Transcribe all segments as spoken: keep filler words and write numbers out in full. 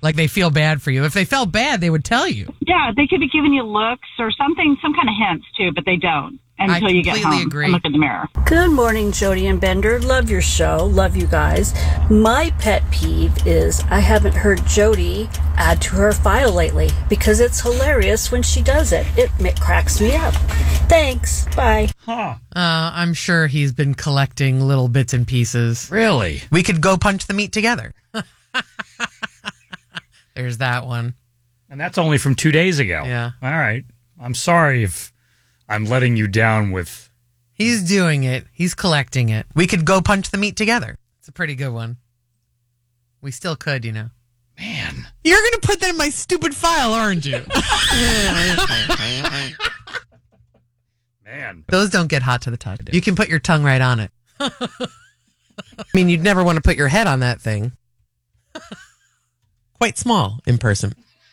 Like they feel bad for you. If they felt bad, they would tell you. Yeah, they could be giving you looks or something, some kind of hints too, but they don't until you get home agree. and look in the mirror. Good morning, Jody and Bender. Love your show. Love you guys. My pet peeve is I haven't heard Jody add to her file lately because it's hilarious when she does it. It, it cracks me up. Thanks. Bye. Huh. Uh, I'm sure he's been collecting little bits and pieces. Really? We could go punch the meat together. There's that one. And that's only from two days ago. Yeah. All right. I'm sorry if I'm letting you down with... He's doing it. He's collecting it. We could go punch the meat together. It's a pretty good one. We still could, you know. Man. You're going to put that in my stupid file, aren't you? Man. Those don't get hot to the touch. You can put your tongue right on it. I mean, you'd never want to put your head on that thing. Quite small in person.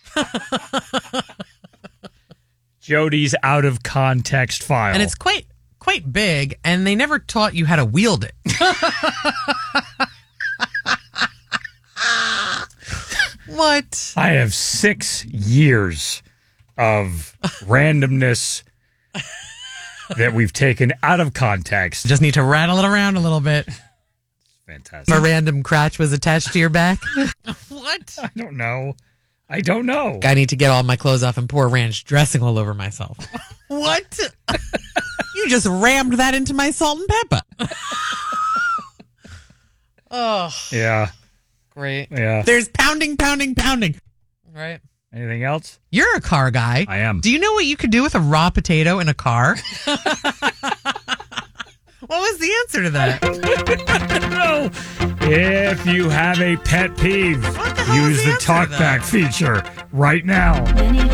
Jody's out of context file. And it's quite quite big, and they never taught you how to wield it. What? I have six years of randomness that we've taken out of context. Just need to rattle it around a little bit. Fantastic. A random crotch was attached to your back. What? I don't know. I don't know. I need to get all my clothes off and pour ranch dressing all over myself. What? You just rammed that into my salt and pepper. Oh. Yeah. Great. Yeah. There's pounding, pounding, pounding. Right. Anything else? You're a car guy. I am. Do you know what you could do with a raw potato in a car? What was the answer to that? No. If you have a pet peeve, What the hell use is the the answer to that? talkback feature right now.